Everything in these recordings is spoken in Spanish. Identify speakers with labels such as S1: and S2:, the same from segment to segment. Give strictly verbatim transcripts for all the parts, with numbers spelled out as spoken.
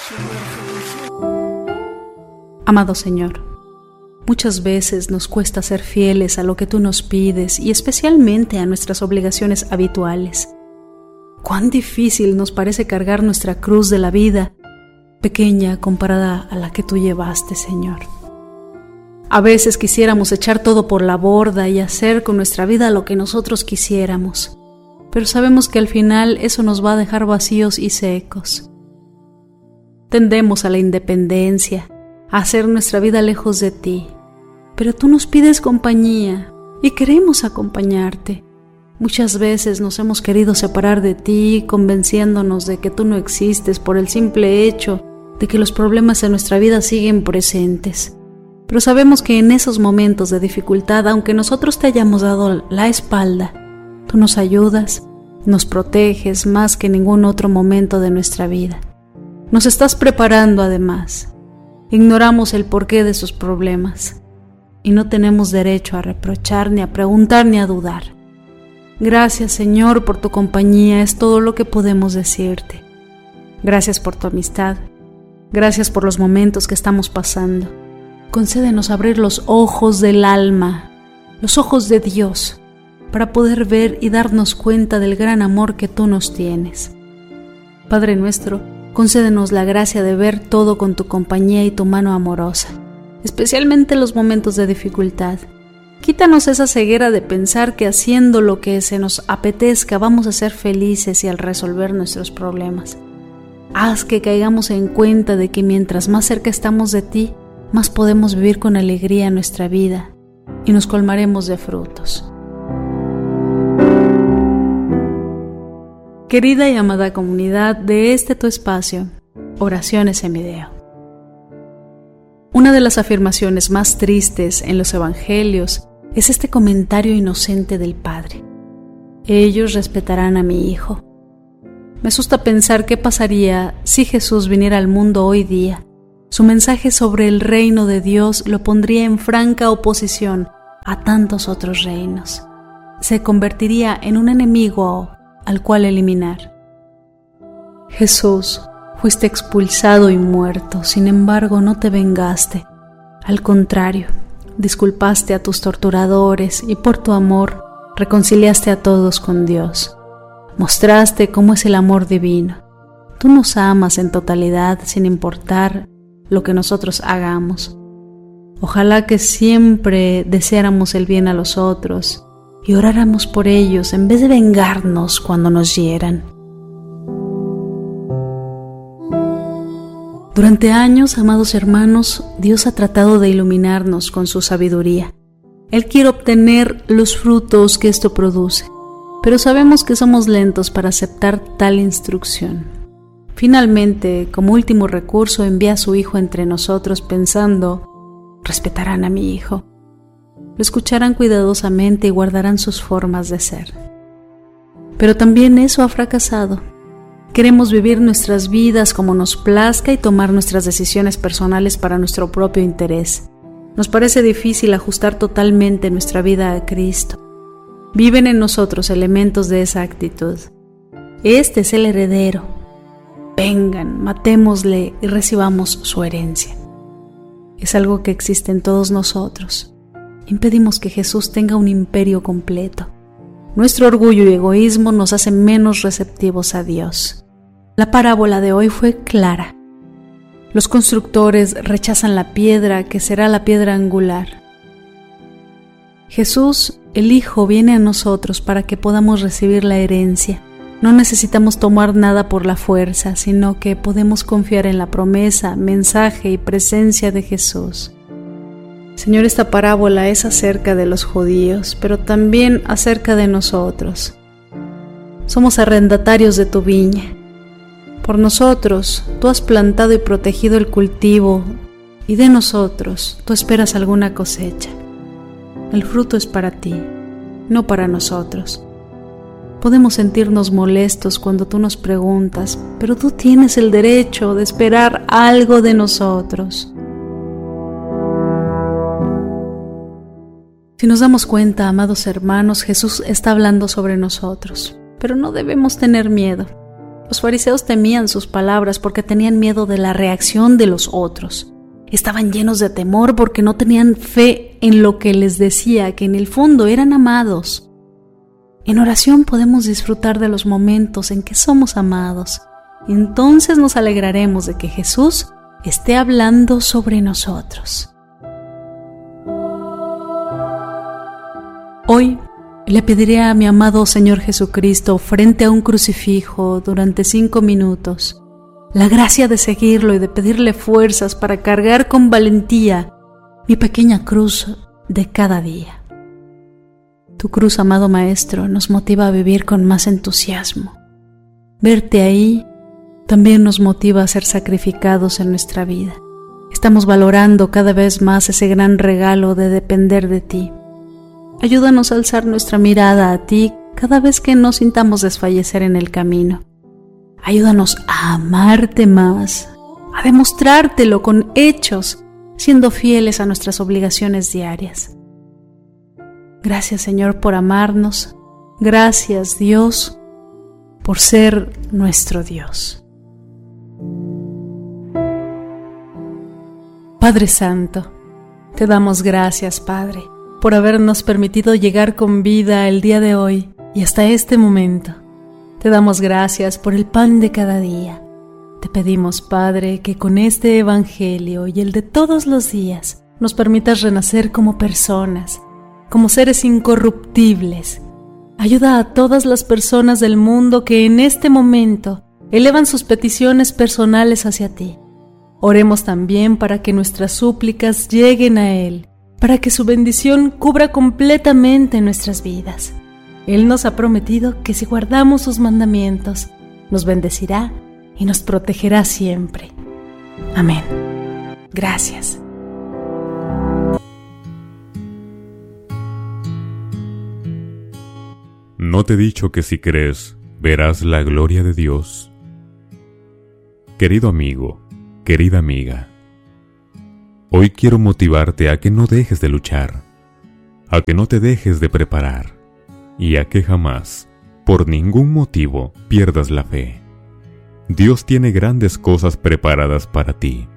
S1: Amado Señor, muchas veces nos cuesta ser fieles a lo que tú nos pides y especialmente a nuestras obligaciones habituales. Cuán difícil nos parece cargar nuestra cruz de la vida, pequeña comparada a la que tú llevaste, Señor. A veces quisiéramos echar todo por la borda y hacer con nuestra vida lo que nosotros quisiéramos, pero sabemos que al final eso nos va a dejar vacíos y secos. Tendemos a la independencia, a hacer nuestra vida lejos de ti, pero tú nos pides compañía y queremos acompañarte. Muchas veces nos hemos querido separar de ti, convenciéndonos de que tú no existes por el simple hecho de que los problemas en nuestra vida siguen presentes. Pero sabemos que en esos momentos de dificultad, aunque nosotros te hayamos dado la espalda, tú nos ayudas, nos proteges más que en ningún otro momento de nuestra vida. Nos estás preparando además. Ignoramos el porqué de esos problemas y no tenemos derecho a reprochar, ni a preguntar, ni a dudar. Gracias, Señor, por tu compañía, es todo lo que podemos decirte. Gracias por tu amistad, gracias por los momentos que estamos pasando. Concédenos abrir los ojos del alma, los ojos de Dios, para poder ver y darnos cuenta del gran amor que tú nos tienes. Padre nuestro, concédenos la gracia de ver todo con tu compañía y tu mano amorosa, especialmente en los momentos de dificultad. Quítanos esa ceguera de pensar que haciendo lo que se nos apetezca vamos a ser felices y al resolver nuestros problemas. Haz que caigamos en cuenta de que mientras más cerca estamos de ti, más podemos vivir con alegría nuestra vida y nos colmaremos de frutos. Querida y amada comunidad de este tu espacio, Oraciones en Video. Una de las afirmaciones más tristes en los evangelios es este comentario inocente del Padre: ellos respetarán a mi Hijo. Me asusta pensar qué pasaría si Jesús viniera al mundo hoy día. Su mensaje sobre el reino de Dios lo pondría en franca oposición a tantos otros reinos. Se convertiría en un enemigo al cual eliminar. Jesús, fuiste expulsado y muerto, sin embargo no te vengaste. Al contrario, disculpaste a tus torturadores y por tu amor reconciliaste a todos con Dios. Mostraste cómo es el amor divino. Tú nos amas en totalidad sin importar lo que nosotros hagamos. Ojalá que siempre deseáramos el bien a los otros y oráramos por ellos en vez de vengarnos cuando nos hieran. Durante años, amados hermanos, Dios ha tratado de iluminarnos con su sabiduría. Él quiere obtener los frutos que esto produce, pero sabemos que somos lentos para aceptar tal instrucción. Finalmente, como último recurso, envía a su Hijo entre nosotros pensando: respetarán a mi Hijo. Lo escucharán cuidadosamente y guardarán sus formas de ser. Pero también eso ha fracasado. Queremos vivir nuestras vidas como nos plazca y tomar nuestras decisiones personales para nuestro propio interés. Nos parece difícil ajustar totalmente nuestra vida a Cristo. Viven en nosotros elementos de esa actitud. Este es el heredero. Vengan, matémosle y recibamos su herencia. Es algo que existe en todos nosotros. Impedimos que Jesús tenga un imperio completo. Nuestro orgullo y egoísmo nos hacen menos receptivos a Dios. La parábola de hoy fue clara. Los constructores rechazan la piedra que será la piedra angular. Jesús, el Hijo, viene a nosotros para que podamos recibir la herencia. No necesitamos tomar nada por la fuerza, sino que podemos confiar en la promesa, mensaje y presencia de Jesús. Señor, esta parábola es acerca de los judíos, pero también acerca de nosotros. Somos arrendatarios de tu viña. Por nosotros, tú has plantado y protegido el cultivo, y de nosotros, tú esperas alguna cosecha. El fruto es para ti, no para nosotros. Podemos sentirnos molestos cuando tú nos preguntas, pero tú tienes el derecho de esperar algo de nosotros. Si nos damos cuenta, amados hermanos, Jesús está hablando sobre nosotros, pero no debemos tener miedo. Los fariseos temían sus palabras porque tenían miedo de la reacción de los otros. Estaban llenos de temor porque no tenían fe en lo que les decía, que en el fondo eran amados. En oración podemos disfrutar de los momentos en que somos amados. Entonces nos alegraremos de que Jesús esté hablando sobre nosotros. Hoy le pediré a mi amado Señor Jesucristo frente a un crucifijo durante cinco minutos la gracia de seguirlo y de pedirle fuerzas para cargar con valentía mi pequeña cruz de cada día. Tu cruz, amado Maestro, nos motiva a vivir con más entusiasmo. Verte ahí también nos motiva a ser sacrificados en nuestra vida. Estamos valorando cada vez más ese gran regalo de depender de ti. Ayúdanos a alzar nuestra mirada a ti cada vez que nos sintamos desfallecer en el camino. Ayúdanos a amarte más, a demostrártelo con hechos, siendo fieles a nuestras obligaciones diarias. Gracias, Señor, por amarnos. Gracias, Dios, por ser nuestro Dios. Padre Santo, te damos gracias, Padre, por habernos permitido llegar con vida el día de hoy y hasta este momento. Te damos gracias por el pan de cada día. Te pedimos, Padre, que con este Evangelio y el de todos los días nos permitas renacer como personas, como seres incorruptibles. Ayuda a todas las personas del mundo que en este momento elevan sus peticiones personales hacia ti. Oremos también para que nuestras súplicas lleguen a Él, para que su bendición cubra completamente nuestras vidas. Él nos ha prometido que si guardamos sus mandamientos, nos bendecirá y nos protegerá siempre. Amén. Gracias.
S2: ¿No te he dicho que si crees, verás la gloria de Dios? Querido amigo, querida amiga, hoy quiero motivarte a que no dejes de luchar, a que no te dejes de preparar y a que jamás, por ningún motivo, pierdas la fe. Dios tiene grandes cosas preparadas para ti.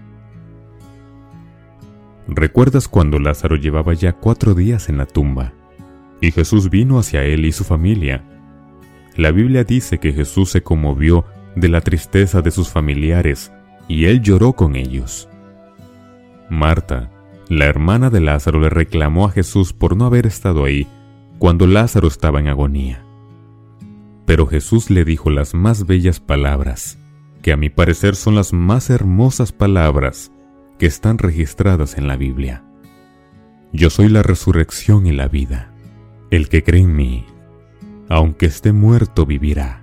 S2: ¿Recuerdas cuando Lázaro llevaba ya cuatro días en la tumba y Jesús vino hacia él y su familia? La Biblia dice que Jesús se conmovió de la tristeza de sus familiares y él lloró con ellos. Marta, la hermana de Lázaro, le reclamó a Jesús por no haber estado ahí cuando Lázaro estaba en agonía. Pero Jesús le dijo las más bellas palabras, que a mi parecer son las más hermosas palabras que están registradas en la Biblia. Yo soy la resurrección y la vida. El que cree en mí, aunque esté muerto, vivirá.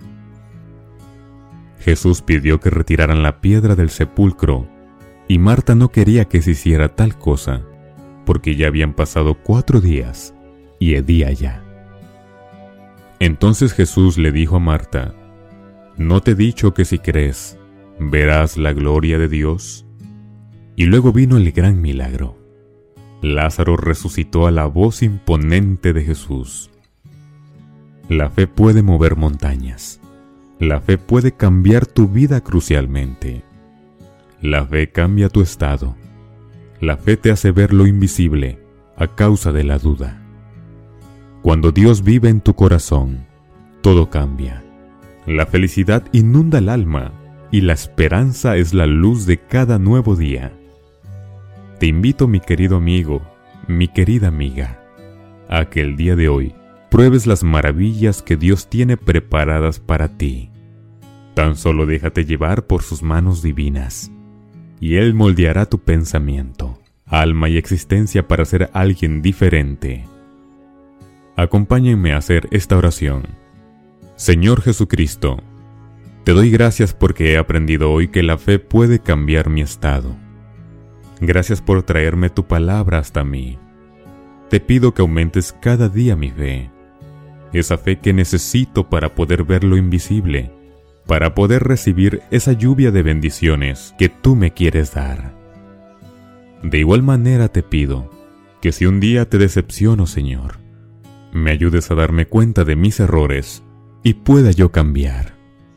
S2: Jesús pidió que retiraran la piedra del sepulcro, y Marta no quería que se hiciera tal cosa, porque ya habían pasado cuatro días y hedía ya. Entonces Jesús le dijo a Marta: ¿no te he dicho que si crees, verás la gloria de Dios? Y luego vino el gran milagro. Lázaro resucitó a la voz imponente de Jesús. La fe puede mover montañas. La fe puede cambiar tu vida crucialmente. La fe cambia tu estado. La fe te hace ver lo invisible a causa de la duda. Cuando Dios vive en tu corazón, todo cambia. La felicidad inunda el alma y la esperanza es la luz de cada nuevo día. Te invito, mi querido amigo, mi querida amiga, a que el día de hoy pruebes las maravillas que Dios tiene preparadas para ti. Tan solo déjate llevar por sus manos divinas, y Él moldeará tu pensamiento, alma y existencia para ser alguien diferente. Acompáñenme a hacer esta oración. Señor Jesucristo, te doy gracias porque he aprendido hoy que la fe puede cambiar mi estado. Gracias por traerme tu palabra hasta mí. Te pido que aumentes cada día mi fe, esa fe que necesito para poder ver lo invisible, para poder recibir esa lluvia de bendiciones que tú me quieres dar. De igual manera te pido que si un día te decepciono, Señor, me ayudes a darme cuenta de mis errores y pueda yo cambiar.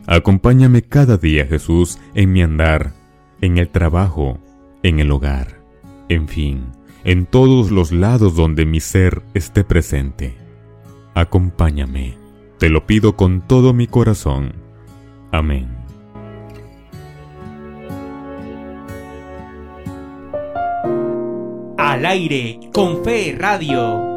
S2: Acompáñame cada día, Jesús, en mi andar, en el trabajo, en el hogar, en fin, en todos los lados donde mi ser esté presente. Acompáñame, te lo pido con todo mi corazón. Amén.
S3: Al aire con Fe Radio.